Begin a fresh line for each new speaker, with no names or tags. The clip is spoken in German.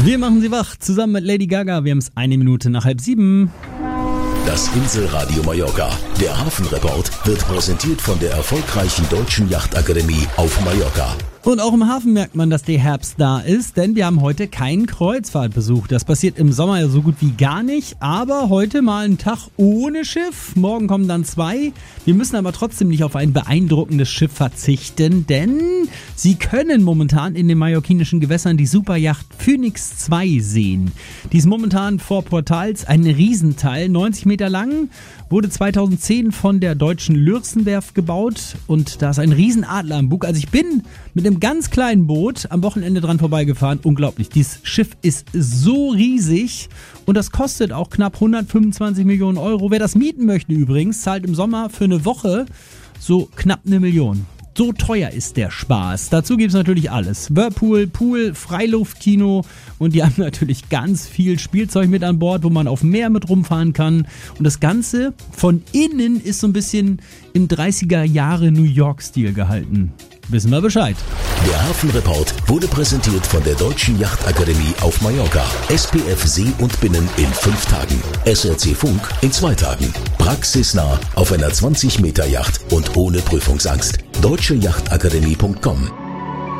Wir machen Sie wach, zusammen mit Lady Gaga. Wir haben es 1 Minute nach 6:30.
Das Inselradio Mallorca. Der Hafenreport wird präsentiert von der erfolgreichen Deutschen Yachtakademie auf Mallorca.
Und auch im Hafen merkt man, dass der Herbst da ist, denn wir haben heute keinen Kreuzfahrtbesuch. Das passiert im Sommer ja so gut wie gar nicht, aber heute mal einen Tag ohne Schiff. Morgen kommen dann 2. Wir müssen aber trotzdem nicht auf ein beeindruckendes Schiff verzichten, denn Sie können momentan in den mallorquinischen Gewässern die Superyacht Phoenix 2 sehen. Die ist momentan vor Portals ein Riesenteil, 90 Meter lang, wurde 2010 von der deutschen Lürsenwerft gebaut und da ist ein Riesenadler am Bug. Also ich bin mit einem ganz kleinen Boot am Wochenende dran vorbeigefahren. Unglaublich, dieses Schiff ist so riesig und das kostet auch knapp 125 Millionen Euro. Wer das mieten möchte übrigens, zahlt im Sommer für eine Woche so knapp 1 Million. So teuer ist der Spaß. Dazu gibt es natürlich alles. Whirlpool, Pool, Freiluftkino und die haben natürlich ganz viel Spielzeug mit an Bord, wo man auf dem Meer mit rumfahren kann. Und das Ganze von innen ist so ein bisschen im 30er Jahre New York-Stil gehalten. Wissen wir Bescheid.
Der Hafenreport wurde präsentiert von der Deutschen Yachtakademie auf Mallorca. SPF See und Binnen in 5 Tagen. SRC Funk in 2 Tagen. Praxisnah auf einer 20 Meter Yacht und ohne Prüfungsangst. deutscheyachtakademie.com